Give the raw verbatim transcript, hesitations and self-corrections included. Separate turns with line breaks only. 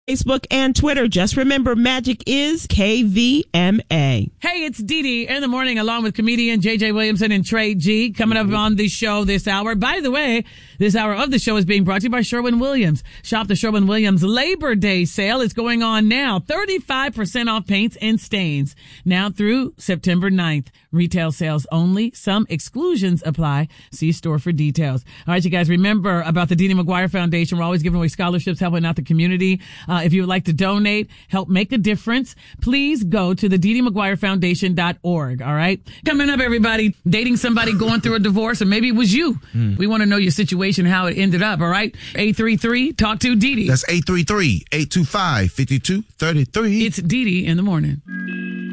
Facebook and Twitter. Just remember, magic is K V M A.
Hey, it's Dee Dee in the morning, along with comedian J J Williamson and Trey G, coming up on the show this hour. By the way, this hour of the show is being brought to you by Sherwin-Williams. Shop the Sherwin-Williams Labor Day sale. It's going on now. thirty-five percent off paints and stains. Now through September ninth. Retail sales only. Some exclusions apply. See store for details. All right, you guys, remember about the Dee Dee McGuire Foundation. We're always giving away scholarships, helping out the community. Uh, if you would like to donate, help make a difference, please go to the Dee Dee McGuire Foundation dot org. All right. Coming up, everybody, dating somebody going through a divorce, or maybe it was you. Mm. We want to know your situation, how it ended up. All right. eight three three talk to Dee Dee.
That's eight three three, eight two five, five two three three.
It's Dee Dee in the morning.